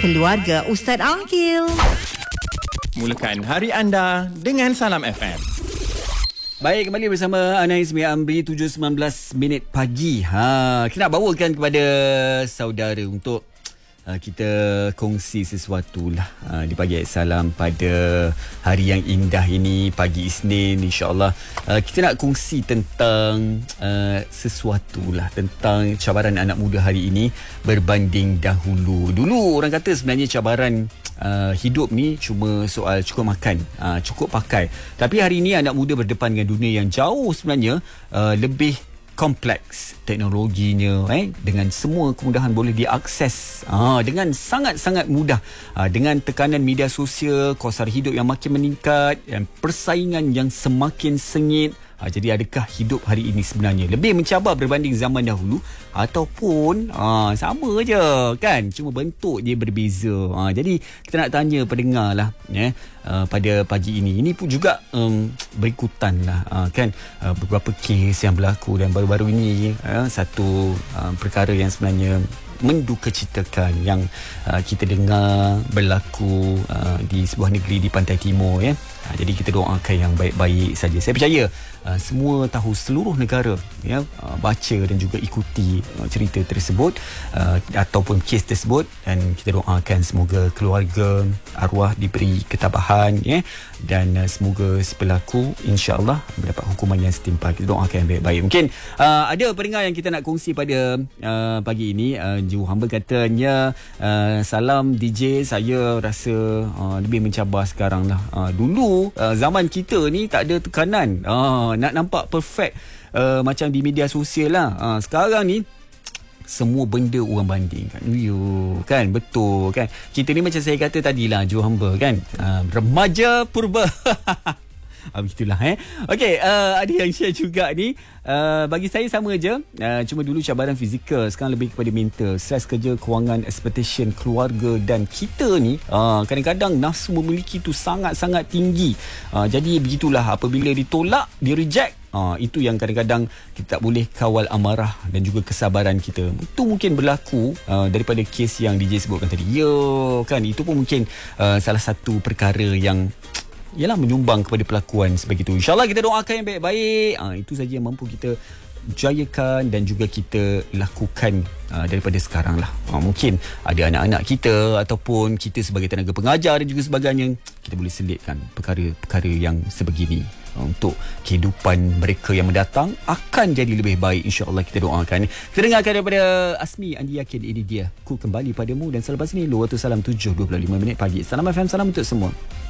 Keluarga Ustaz Aqil. Mulakan hari anda dengan Salam FM. Baik, kembali bersama Anais Mia Amri 7.19 pagi. Kita nak bawakan kepada saudara untuk kita kongsi sesuatu lah di pagi salam pada hari yang indah ini, pagi Isnin, insyaAllah. Kita nak kongsi tentang sesuatu lah, tentang cabaran anak muda hari ini berbanding dahulu. Dulu orang kata sebenarnya cabaran hidup ni cuma soal cukup makan, cukup pakai. Tapi hari ini anak muda berdepan dengan dunia yang jauh sebenarnya lebih kompleks teknologinya, dengan semua kemudahan boleh diakses dengan sangat-sangat mudah, dengan tekanan media sosial, kos hidup yang makin meningkat dan persaingan yang semakin sengit. Jadi adakah hidup hari ini sebenarnya lebih mencabar berbanding zaman dahulu ataupun sama je kan, cuma bentuk dia berbeza. Jadi kita nak tanya pendengar lah pada pagi ini. Ini pun juga berikutan lah kan beberapa kes yang berlaku dan baru-baru ini satu perkara yang sebenarnya mendukacitakan yang kita dengar berlaku di sebuah negeri di pantai timur jadi kita doakan yang baik-baik saja. Saya percaya semua tahu, seluruh negara baca dan juga ikuti cerita tersebut ataupun kes tersebut, dan kita doakan semoga keluarga arwah diberi ketabahan dan semoga si pelaku insya-Allah mendapat hukuman yang setimpal. Kita doakan yang baik-baik. Mungkin ada pendengar yang kita nak kongsi pada pagi ini. Ju Hamba katanya salam DJ, saya rasa lebih mencabar sekarang lah. Dulu zaman kita ni tak ada tekanan nak nampak perfect macam di media sosial lah. Sekarang ni semua benda orang bandingkan. Kan, betul kan. Kita ni macam saya kata tadilah Ju Hamba kan, remaja purba. Begitulah Okey, ada yang share juga ni. Bagi saya sama je, cuma dulu cabaran fizikal, sekarang lebih kepada mental. Stres kerja, kewangan, expectation keluarga, dan kita ni kadang-kadang nafsu memiliki tu sangat-sangat tinggi. Jadi begitulah, apabila ditolak, di-reject, itu yang kadang-kadang kita tak boleh kawal amarah dan juga kesabaran kita. Itu mungkin berlaku daripada kes yang DJ sebutkan tadi. Kan, itu pun mungkin salah satu perkara yang ialah menyumbang kepada pelakuan sebegitu. InsyaAllah kita doakan yang baik-baik. Itu saja yang mampu kita jayakan dan juga kita lakukan daripada sekarang lah. Mungkin ada anak-anak kita ataupun kita sebagai tenaga pengajar dan juga sebagainya, kita boleh selitkan perkara-perkara yang sebegini untuk kehidupan mereka yang mendatang akan jadi lebih baik, insya-Allah kita doakan. Kita dengarkan daripada Asmi Andi Yakin, ini dia Ku Kembali Padamu, dan selepas ini Luar Tu Salam 7.25 pagi. Salam FM, salam untuk semua.